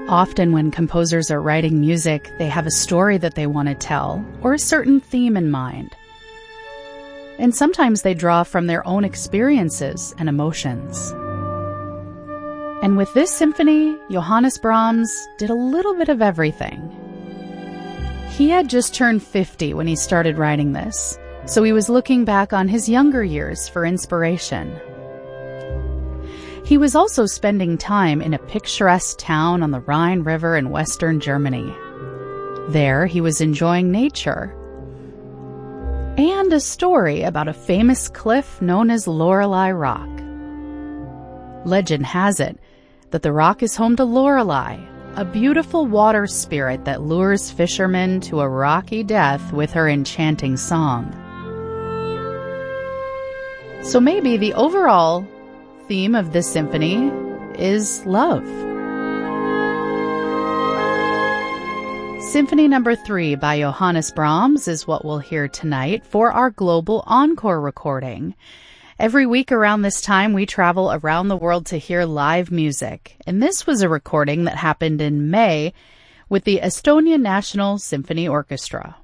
Often when composers are writing music, they have a story that they want to tell, or a certain theme in mind. And sometimes they draw from their own experiences and emotions. And with this symphony, Johannes Brahms did a little bit of everything. He had just turned 50 when he started writing this, so he was looking back on his younger years for inspiration. He was also spending time in a picturesque town on the Rhine River in western Germany. There, he was enjoying nature and a story about a famous cliff known as Lorelei Rock. Legend has it that the rock is home to Lorelei, a beautiful water spirit that lures fishermen to a rocky death with her enchanting song. So maybe the overall theme of this symphony is love. Symphony number 3 by Johannes Brahms is what we'll hear tonight for our global encore recording. Every week around this time, we travel around the world to hear live music. And this was a recording that happened in May with the Estonia National Symphony Orchestra.